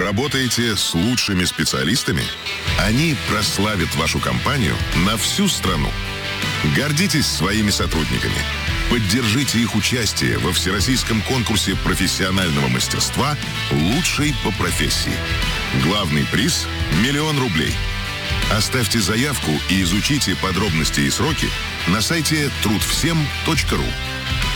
Работаете с лучшими специалистами? Они прославят вашу компанию на всю страну. Гордитесь своими сотрудниками. Поддержите их участие во всероссийском конкурсе профессионального мастерства «Лучший по профессии». Главный приз – 1 000 000 рублей. Оставьте заявку и изучите подробности и сроки на сайте trudvsem.ru.